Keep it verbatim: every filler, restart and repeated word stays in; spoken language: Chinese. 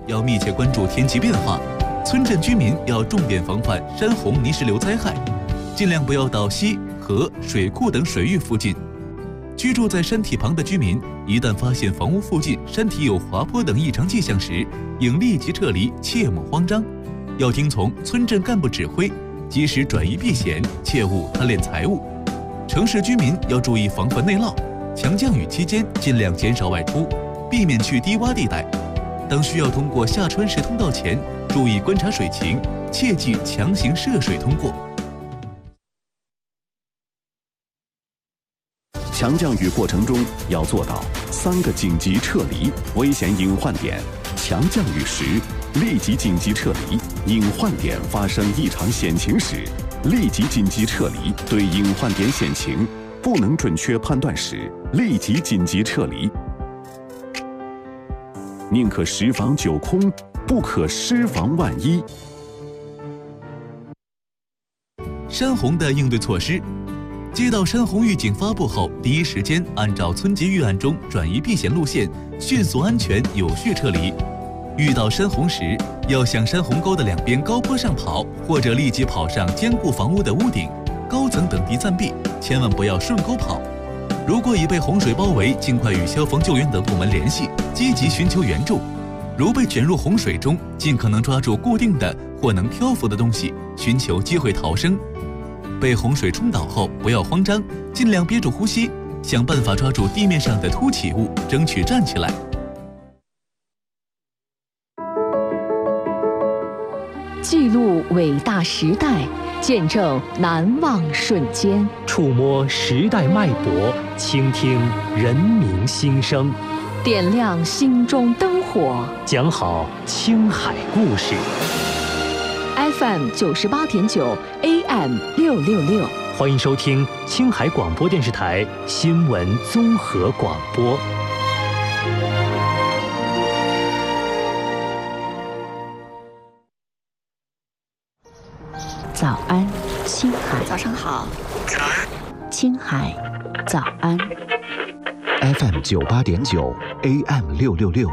要密切关注天气变化，村镇居民要重点防范山洪泥石流灾害，尽量不要到溪、河、水库等水域附近。居住在山体旁的居民，一旦发现房屋附近山体有滑坡等异常迹象时，应立即撤离，切莫慌张。要听从村镇干部指挥，及时转移避险，切勿贪恋财物。城市居民要注意防范内涝，强降雨期间尽量减少外出，避免去低洼地带。当需要通过下穿石通道前，注意观察水情，切忌强行涉水通过。 强降雨过程中要做到三个紧急撤离危险隐患点：强降雨时立即紧急撤离，隐患点发生异常险情时立即紧急撤离，对隐患点险情不能准确判断时立即紧急撤离。宁可十防九空，不可失防万一。 山洪的应对措施。接到山洪预警发布后，第一时间按照村级预案中转移避险路线，迅速安全有序撤离。遇到山洪时，要向山洪沟的两边高坡上跑，或者立即跑上坚固房屋的屋顶、高层等地暂避，千万不要顺沟跑。如果已被洪水包围，尽快与消防救援等部门联系，积极寻求援助。如被卷入洪水中，尽可能抓住固定的或能漂浮的东西，寻求机会逃生。被洪水冲倒后，不要慌张，尽量憋住呼吸，想办法抓住地面上的凸起物，争取站起来。 记录伟大时代，见证难忘瞬间， 触摸时代脉搏，倾听人民心声， 点亮心中灯火， 讲好青海故事。 F M 九十八点九 A M 六六六， 欢迎收听青海广播电视台新闻综合广播。 早安，青海。 早上好。 青海，早安。 F M 九八点九 A M 六六六，